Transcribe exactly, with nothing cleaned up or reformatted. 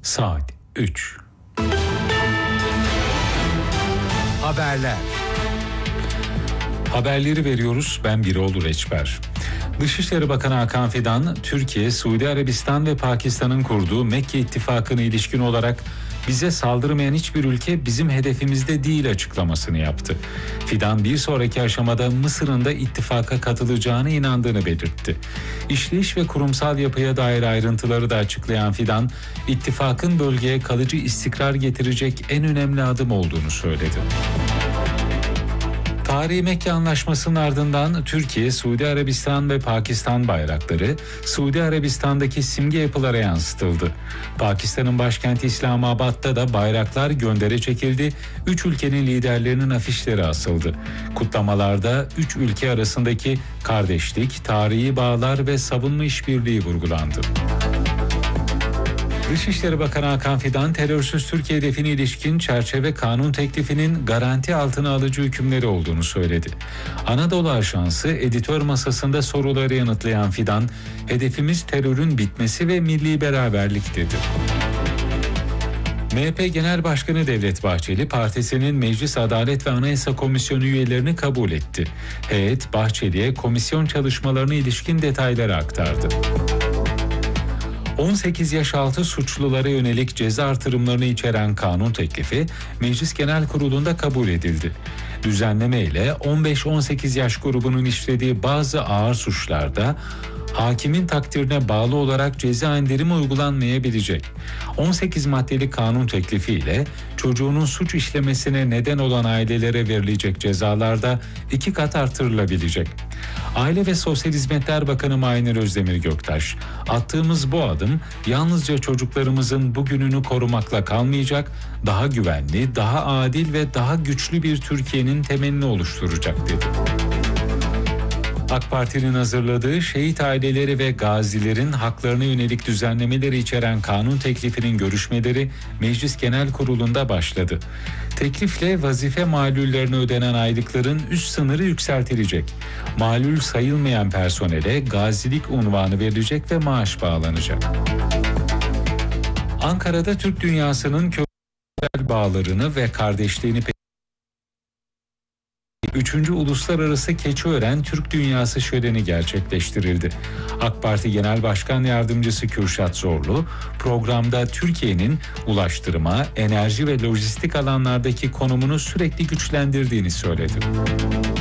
Saat üç. Haberler. Haberleri veriyoruz. Ben Biroğlu Reçber. Dışişleri Bakanı Hakan Fidan, Türkiye, Suudi Arabistan ve Pakistan'ın kurduğu Mekke İttifakı'na ilişkin olarak bize saldırmayan hiçbir ülke bizim hedefimizde değil açıklamasını yaptı. Fidan bir sonraki aşamada Mısır'ın da ittifaka katılacağına inandığını belirtti. İşleyiş ve kurumsal yapıya dair ayrıntıları da açıklayan Fidan, ittifakın bölgeye kalıcı istikrar getirecek en önemli adım olduğunu söyledi. Tarihi Mekke Anlaşması'nın ardından Türkiye, Suudi Arabistan ve Pakistan bayrakları Suudi Arabistan'daki simge yapılara yansıtıldı. Pakistan'ın başkenti İslamabad'da da bayraklar göndere çekildi, üç ülkenin liderlerinin afişleri asıldı. Kutlamalarda üç ülke arasındaki kardeşlik, tarihi bağlar ve savunma işbirliği vurgulandı. Dışişleri Bakanı Hakan Fidan, terörsüz Türkiye hedefine ilişkin çerçeve kanun teklifinin garanti altına alıcı hükümleri olduğunu söyledi. Anadolu Ajansı editör masasında soruları yanıtlayan Fidan, hedefimiz terörün bitmesi ve milli beraberlik dedi. M H P Genel Başkanı Devlet Bahçeli, partisinin Meclis Adalet ve Anayasa Komisyonu üyelerini kabul etti. Heyet, Bahçeli'ye komisyon çalışmalarına ilişkin detayları aktardı. on sekiz yaş altı suçlulara yönelik ceza artırımlarını içeren kanun teklifi Meclis Genel Kurulu'nda kabul edildi. Düzenleme ile on beş on sekiz yaş grubunun işlediği bazı ağır suçlarda hakimin takdirine bağlı olarak ceza indirimi uygulanmayabilecek. on sekiz maddelik kanun teklifi ile çocuğunun suç işlemesine neden olan ailelere verilecek cezalarda iki kat artırılabilecek. Aile ve Sosyal Hizmetler Bakanı Mahir Özdemir Göktaş, attığımız bu adım yalnızca çocuklarımızın bugününü korumakla kalmayacak, daha güvenli, daha adil ve daha güçlü bir Türkiye'nin temelini oluşturacak dedi. AK Parti'nin hazırladığı şehit aileleri ve gazilerin haklarına yönelik düzenlemeleri içeren kanun teklifinin görüşmeleri Meclis Genel Kurulu'nda başladı. Teklifle vazife malullerine ödenen aylıkların üst sınırı yükseltilecek. Malul sayılmayan personele gazilik unvanı verilecek ve maaş bağlanacak. Ankara'da Türk dünyasının kültürel bağlarını ve kardeşliğini üçüncü Uluslararası Keçiören Türk Dünyası Şöleni gerçekleştirildi. AK Parti Genel Başkan Yardımcısı Kürşat Zorlu, programda Türkiye'nin ulaştırma, enerji ve lojistik alanlardaki konumunu sürekli güçlendirdiğini söyledi.